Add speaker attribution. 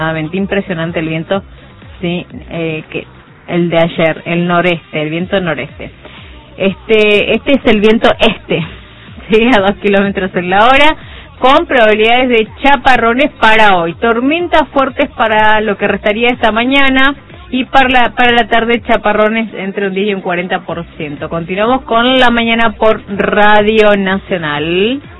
Speaker 1: Impresionante el viento, sí, que el de ayer, el noreste, el viento noreste. Este es el viento este, sí, a 2 kilómetros en la hora, con probabilidades de chaparrones para hoy. Tormentas fuertes para lo que restaría esta mañana y para la tarde chaparrones entre un 10 y un 40%. Continuamos con la mañana por Radio Nacional.